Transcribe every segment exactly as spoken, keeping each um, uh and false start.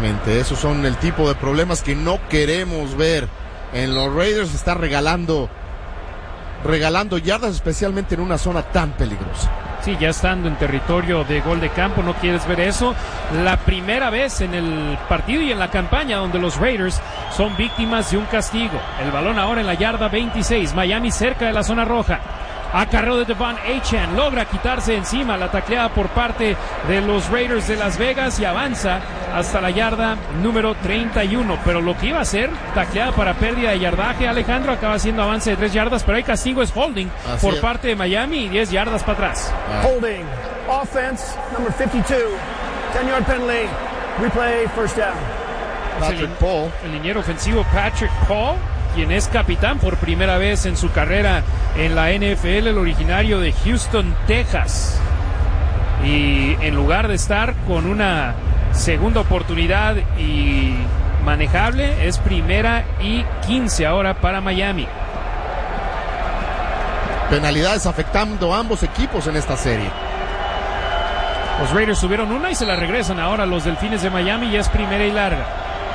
Exactamente, esos son el tipo de problemas que no queremos ver. En los Raiders está regalando, regalando yardas, especialmente en una zona tan peligrosa. Sí, ya estando en territorio de gol de campo, no quieres ver eso. La primera vez en el partido y en la campaña donde los Raiders son víctimas de un castigo. El balón ahora en la yarda veintiséis, Miami cerca de la zona roja. Acarreo de Devon Achane, logra quitarse encima la tacleada por parte de los Raiders de Las Vegas y avanza hasta la yarda número treinta y uno. Pero lo que iba a ser tacleada para pérdida de yardaje, Alejandro, acaba siendo avance de tres yardas, pero hay castigo, es holding Así por es. parte de Miami y diez yardas para atrás. Ah. Holding, offense, number fifty-two, ten yard penalty, replay, first down. Patrick el, Paul. El liniero ofensivo Patrick Paul, quien es capitán por primera vez en su carrera en la N F L, el originario de Houston, Texas. Y en lugar de estar con una segunda oportunidad y manejable, es primera y quince ahora para Miami. Penalidades afectando a ambos equipos en esta serie. Los Raiders subieron una y se la regresan ahora los Delfines de Miami, y es primera y larga.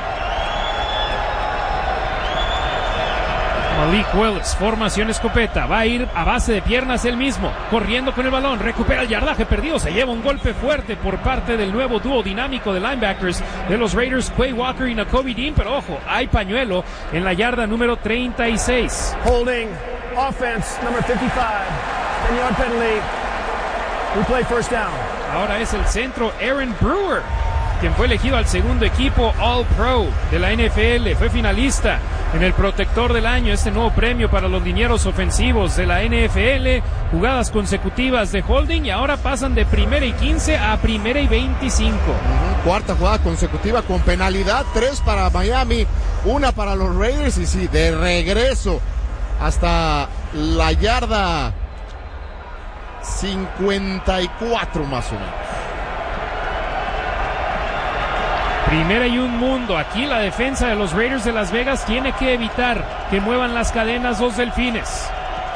Malik Willis, formación escopeta, va a ir a base de piernas él mismo, corriendo con el balón, recupera el yardaje perdido, se lleva un golpe fuerte por parte del nuevo dúo dinámico de linebackers de los Raiders, Quay Walker y Nakobe Dean, pero ojo, hay pañuelo en la yarda número treinta y seis. Holding, offense, number fifty-five, ten yard penalty, replay, first down. Ahora es el centro Aaron Brewer, quien fue elegido al segundo equipo All Pro de la N F L, fue finalista en el Protector del Año, este nuevo premio para los linieros ofensivos de la N F L, jugadas consecutivas de holding y ahora pasan de primera y quince a primera y veinticinco. Uh-huh. Cuarta jugada consecutiva con penalidad, tres para Miami, una para los Raiders y sí, de regreso hasta la yarda cincuenta y cuatro más o menos. Primera y un mundo. Aquí la defensa de los Raiders de Las Vegas tiene que evitar que muevan las cadenas los Delfines.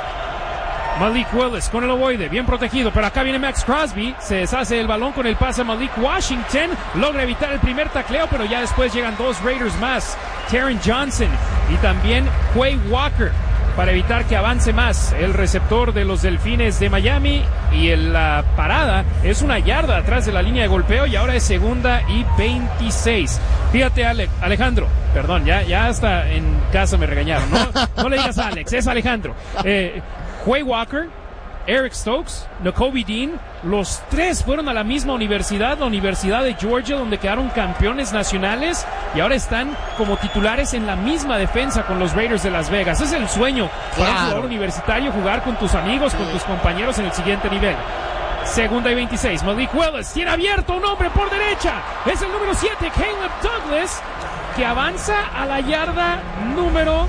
Malik Willis con el ovoide, bien protegido, pero acá viene Max Crosby, se deshace el balón con el pase a Malik Washington, logra evitar el primer tacleo, pero ya después llegan dos Raiders más, Taron Johnson y también Quay Walker, para evitar que avance más el receptor de los Delfines de Miami, y en la parada es una yarda atrás de la línea de golpeo y ahora es segunda y veintiséis. Fíjate, Ale, Alejandro, perdón, ya, ya hasta en casa me regañaron, no, no le digas Alex, es Alejandro. Eh, Quay Walker, Eric Stokes, Nakobe Dean, los tres fueron a la misma universidad, la Universidad de Georgia, donde quedaron campeones nacionales y ahora están como titulares en la misma defensa con los Raiders de Las Vegas. Es el sueño para un jugador universitario, jugar con tus amigos, con tus compañeros en el siguiente nivel. Segunda y veintiséis, Malik Willis tiene abierto un hombre por derecha, es el número siete, Caleb Douglas, que avanza a la yarda número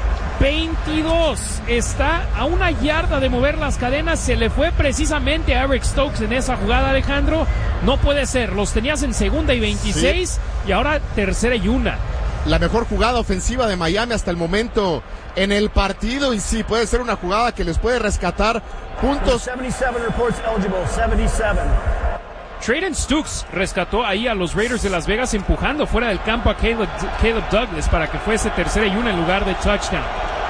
veintidós, está a una yarda de mover las cadenas, se le fue precisamente a Eric Stokes en esa jugada, Alejandro, no puede ser, los tenías en segunda y veintiséis, sí, y ahora tercera y una. La mejor jugada ofensiva de Miami hasta el momento en el partido, y sí, puede ser una jugada que les puede rescatar puntos. setenta y siete reports eligible, setenta y siete. Trayden Stukes rescató ahí a los Raiders de Las Vegas, empujando fuera del campo a Caleb, Caleb Douglas para que fuese tercera y una en lugar de touchdown.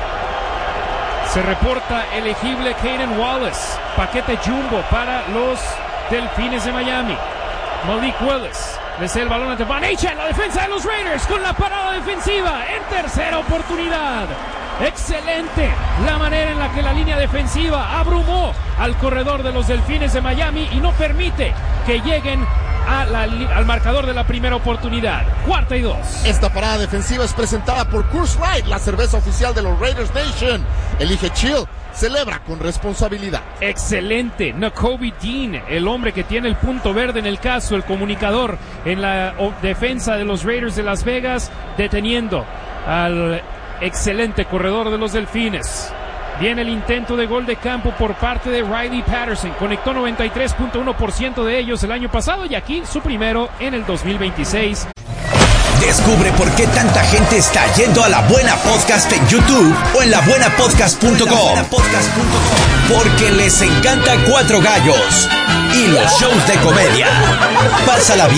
Se reporta elegible Caden Wallace, paquete jumbo para los Delfines de Miami. Malik Willis le cede el balón a Devon Achane, la defensa de los Raiders con la parada defensiva en tercera oportunidad. Excelente la manera en la que la línea defensiva abrumó al corredor de los Delfines de Miami y no permite que lleguen a la, al marcador de la primera oportunidad. Cuarta y dos. Esta parada defensiva es presentada por Coors Light, la cerveza oficial de los Raiders Nation. Elige chill, celebra con responsabilidad. Excelente, Nakobe Dean, el hombre que tiene el punto verde en el caso, el comunicador en la o, defensa de los Raiders de Las Vegas, deteniendo al excelente corredor de los Delfines. Viene el intento de gol de campo por parte de Riley Patterson. Conectó noventa y tres punto uno por ciento de ellos el año pasado y aquí su primero en el dos mil veintiséis. Descubre por qué tanta gente está yendo a La Buena Podcast en YouTube o en la buena podcast punto com. Porque les encanta Cuatro Gallos y los shows de comedia. Pásala bien.